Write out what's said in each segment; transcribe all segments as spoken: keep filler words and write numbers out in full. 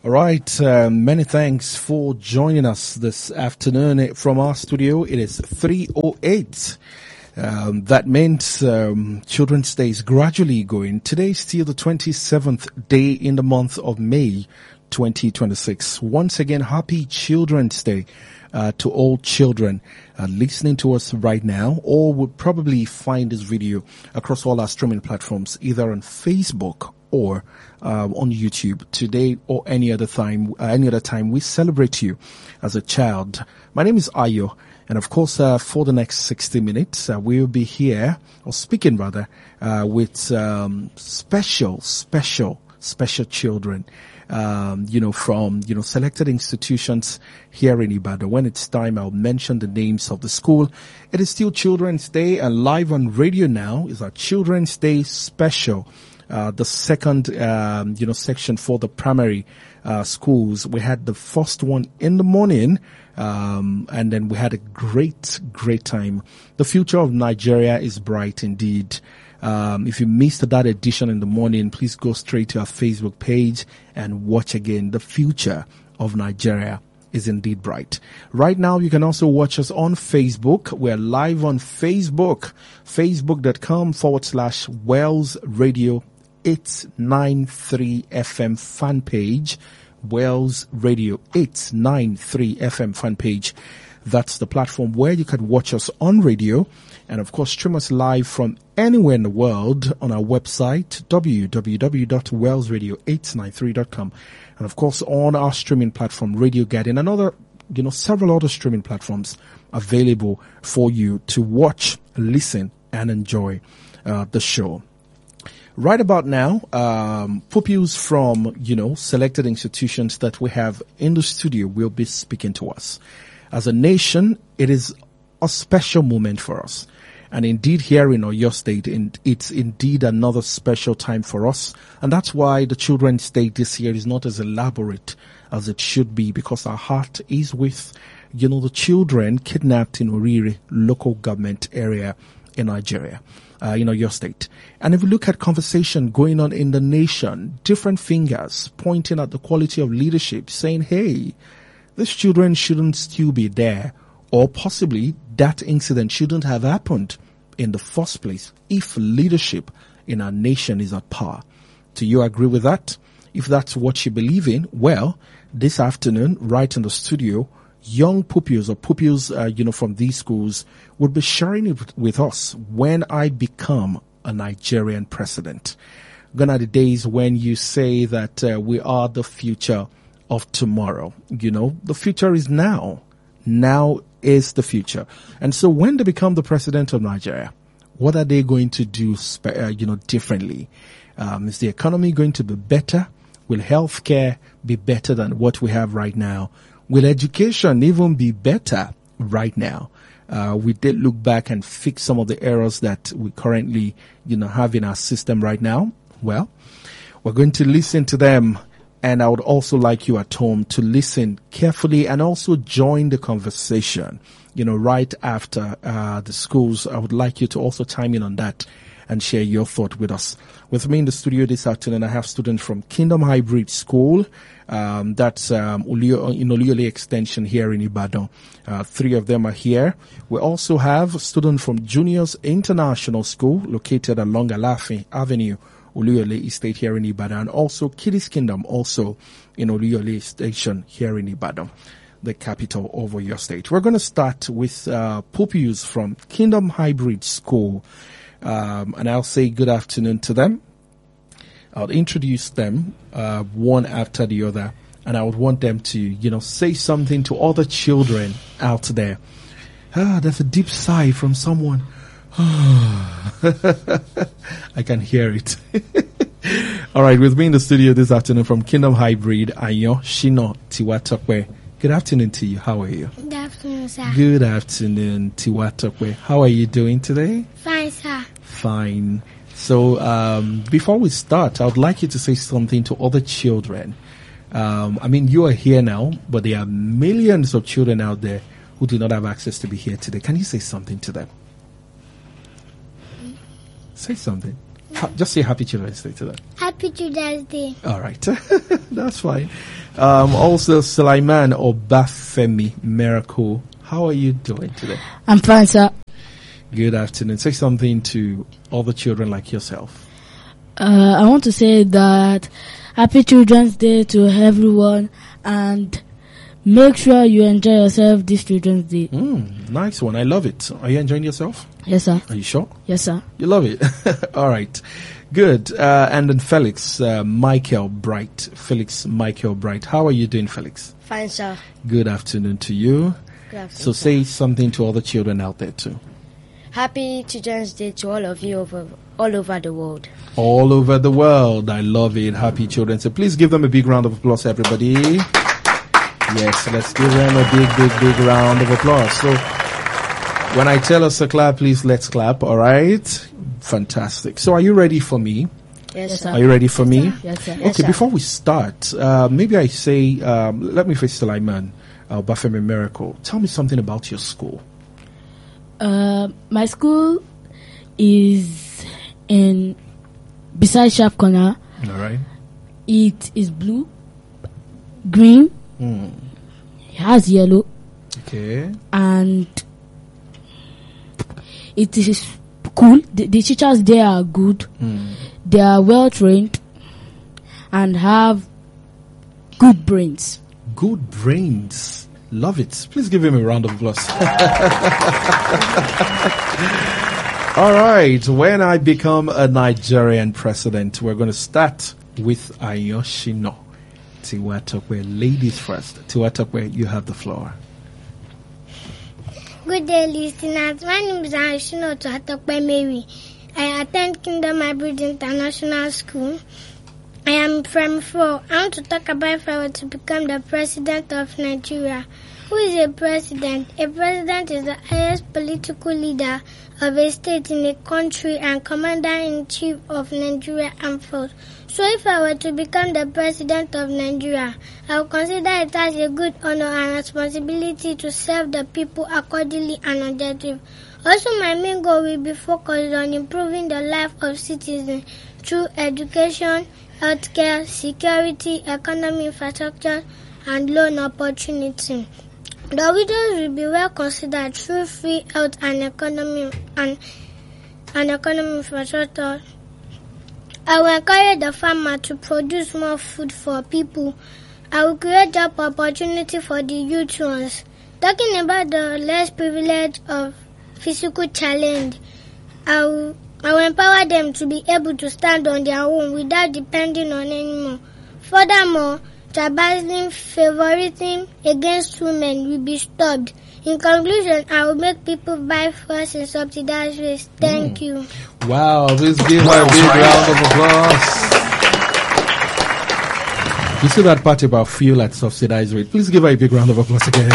All right. Uh, many thanks for joining us this afternoon from our studio. It is three oh eight. Um, that means um, Children's Day is gradually going. Today is still the twenty-seventh day in the month of May twenty twenty-six. Once again, happy Children's Day uh, to all children uh, listening to us right now, or would probably find this video across all our streaming platforms, either on Facebook or um, on YouTube today or any other time. Uh, any other time, we celebrate you as a child. My name is Ayo. And of course, uh, for the next sixty minutes, uh, we'll be here, or speaking rather, uh, with um, special, special, special children, um, you know, from, you know, selected institutions here in Ibadan. When it's time, I'll mention the names of the school. It is still Children's Day, and live on radio now is our Children's Day special. Uh, the second, um, you know, section for the primary uh, schools. We had the first one in the morning. Um, and then we had a great, great time. The future of Nigeria is bright indeed. Um, if you missed that edition in the morning, please go straight to our Facebook page and watch again. The future of Nigeria is indeed bright. Right now, you can also watch us on Facebook. We're live on Facebook, facebook.com forward slash Wells Radio eight ninety-three F M fan page. Wells Radio eight ninety-three F M fan page. That's the platform where you can watch us on radio and of course stream us live from anywhere in the world on our website w w w dot wells radio eight ninety-three dot com, and of course on our streaming platform Radio Garden and other, you know, several other streaming platforms available for you to watch, listen and enjoy uh, the show. Right about now, um, pupils from, you know, selected institutions that we have in the studio will be speaking to us. As a nation, it is a special moment for us. And indeed here in Oyo State, it's indeed another special time for us. And that's why the Children's Day this year is not as elaborate as it should be, because our heart is with, you know, the children kidnapped in Orire local government area in Nigeria. Uh, you know, your state. And if you look at conversation going on in the nation, different fingers pointing at the quality of leadership, saying, hey, these children shouldn't still be there, or possibly that incident shouldn't have happened in the first place if leadership in our nation is at par. Do you agree with that? If that's what you believe in, well, this afternoon, right in the studio, young pupils or pupils, uh, you know, from these schools would be sharing it with us when I become a Nigerian president. Gone are the days when you say that uh, we are the future of tomorrow. You know, the future is now. Now is the future. And so when they become the president of Nigeria, what are they going to do, spe- uh, you know, differently? Um, is the economy going to be better? Will healthcare be better than what we have right now? Will education even be better right now? Uh, we did look back and fix some of the errors that we currently, you know, have in our system right now. Well, we're going to listen to them. And I would also like you at home to listen carefully and also join the conversation, you know, right after uh, the schools. I would like you to also chime in on that and share your thought with us. With me in the studio this afternoon, I have students from Kingdom Hybrid School. Um, that's um, Ulio, in Oluyole Extension here in Ibadan. Uh, three of them are here. We also have students from Juniors International School located along Alafin Avenue, Oluyole Estate here in Ibadan, and also Kiddies Kingdom, also in Oluyole Station here in Ibadan, the capital of your state. We're going to start with uh, pupils from Kingdom Hybrid School. Um, and I'll say good afternoon to them. I'll introduce them uh, one after the other, and I would want them to, you know, say something to other children out there. Ah, there's a deep sigh from someone. I can hear it. All right, with me in the studio this afternoon from Kingdom Hybrid, Ayo Shino Tiwatokwe. Good afternoon to you. How are you? Good afternoon, sir. Good afternoon, Tiwatokwe. How are you doing today? Fine, sir. Fine. So um, before we start, I would like you to say something to other children. Um, I mean, you are here now, but there are millions of children out there who do not have access to be here today. Can you say something to them? Say something. Ha- just say Happy Children's Day to them. Happy Children's Day. All right. That's fine. Um, also, Sulaiman Obafemi Miracle, how are you doing today? I'm fine, sir. Good afternoon. Say something to all the children like yourself. Uh, I want to say that Happy Children's Day to everyone, and make sure you enjoy yourself this Children's Day. Mm, nice one. I love it. Are you enjoying yourself? Yes, sir. Are you sure? Yes, sir. You love it. All right. Good. Uh, and then Felix, uh, Michael Bright. Felix Michael Bright. How are you doing, Felix? Fine, sir. Good afternoon to you. Good afternoon, So sir. say something to all the children out there too. Happy Children's Day to all of you over, all over the world. All over the world. I love it. Happy children. So please give them a big round of applause, everybody. Yes, let's give them a big, big, big round of applause. So when I tell us to clap, please let's clap. All right. Fantastic. So are you ready for me? Yes, Yes, sir. Are you ready for me? Yes, sir. Yes, Okay, sir. before we start, uh, maybe I say, um, let me face Sulaiman, uh, Bafemi Miracle. Tell me something about your school. Uh, my school is in beside Sharp Corner. All right. It is blue, green, Mm. it has yellow, Okay. and it is cool. The, the teachers there are good. Mm. They are well trained and have good brains. Good brains. Love it. Please give him a round of applause. All right. When I become a Nigerian president, we're going to start with Ayoshino. Tiwatokwe, ladies first. Tiwatokwe, you have the floor. Good day, listeners. My name is Aishino Tuhatokpe Mary. I attend Kingdom Hybrid International School. I am from four. I want to talk about if I were to become the president of Nigeria. Who is a president? A president is the highest political leader of a state in a country and commander-in-chief of Nigeria Armed Force. So if I were to become the president of Nigeria, I would consider it as a good honor and responsibility to serve the people accordingly and objective. Also, my main goal will be focused on improving the life of citizens through education, healthcare, security, economic infrastructure, and loan opportunity. The widows will be well considered through free health and economy and, and economic infrastructure. I will encourage the farmer to produce more food for people. I will create job opportunity for the youth ones. Talking about the less privileged of physical challenge, I will, I will empower them to be able to stand on their own without depending on anyone. Furthermore, tribalism, favoritism against women will be stopped. In conclusion, I will make people buy first in subsidized rates. Thank you. Wow. Please give her a big round of applause. You see that part about fuel at subsidized rate? Please give her a big round of applause again.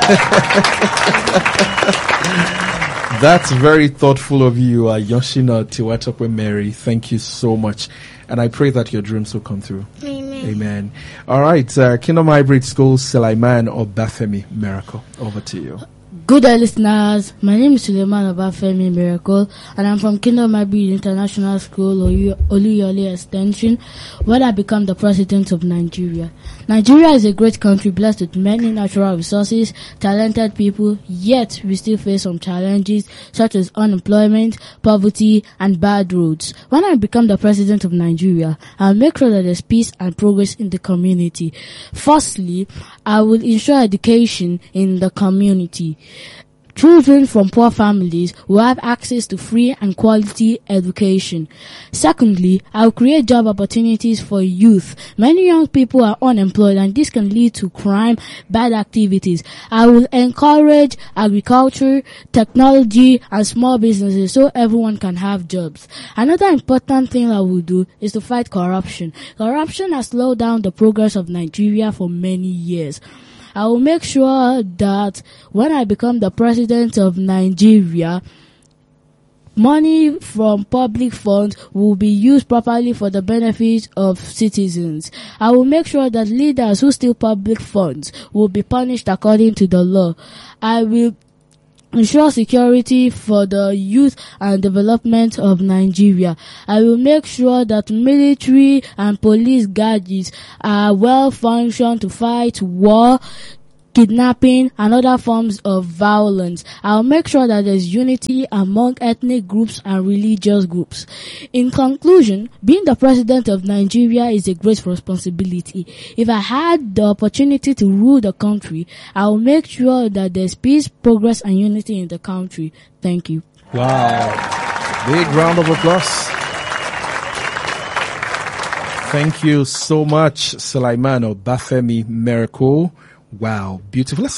That's very thoughtful of you, uh, Yoshina Tiwatokwe Mary. Thank you so much. And I pray that your dreams will come through. Amen. Amen. All right. Uh, Kingdom Hybrid School, Sulaiman Obafemi Miracle. Over to you. Good day, listeners. My name is Suleiman Obafemi Miracle, and I'm from Kingdom Hybrid International School, Olu- Oluyole Extension, where I become the president of Nigeria. Nigeria is a great country blessed with many natural resources, talented people, yet we still face some challenges such as unemployment, poverty, and bad roads. When I become the president of Nigeria, I'll make sure that there's peace and progress in the community. Firstly, I will ensure education in the community. Children from poor families will have access to free and quality education. Secondly, I will create job opportunities for youth. Many young people are unemployed and this can lead to crime, bad activities. I will encourage agriculture, technology, and small businesses so everyone can have jobs. Another important thing I will do is to fight corruption. Corruption has slowed down the progress of Nigeria for many years. I will make sure that when I become the president of Nigeria, money from public funds will be used properly for the benefit of citizens. I will make sure that leaders who steal public funds will be punished according to the law. I will ensure security for the youth and development of Nigeria. I will make sure that military and police guards are well functioned to fight war, kidnapping, and other forms of violence. I'll make sure that there's unity among ethnic groups and religious groups. In conclusion, being the president of Nigeria is a great responsibility. If I had the opportunity to rule the country, I'll make sure that there's peace, progress, and unity in the country. Thank you. Wow. Big round of applause. Thank you so much, Sulaiman Obafemi Miracle. Wow, beautiful. Let's